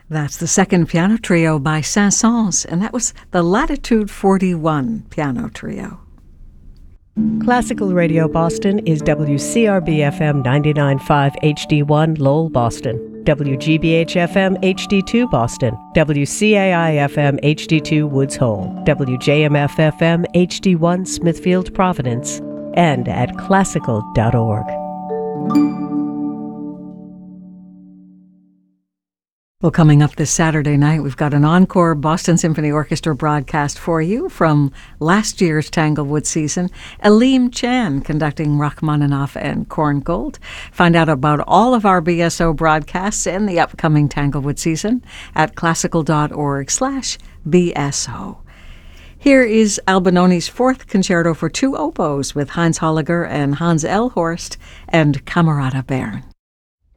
That's the second piano trio by Saint-Saëns, and that was the Latitude 41 piano trio. Classical Radio Boston is WCRB-FM 99.5 HD1 Lowell, Boston, WGBH-FM HD2 Boston, WCAI-FM HD2 Woods Hole, WJMF-FM HD1 Smithfield, Providence, and at classical.org. Well, coming up this Saturday night, we've got an encore Boston Symphony Orchestra broadcast for you from last year's Tanglewood season. Aleem Chan conducting Rachmaninoff and Korngold. Find out about all of our BSO broadcasts and the upcoming Tanglewood season at classical.org/BSO. Here is Albinoni's fourth concerto for two oboes with Heinz Holliger and Hans Elhorst and Camerata Bern.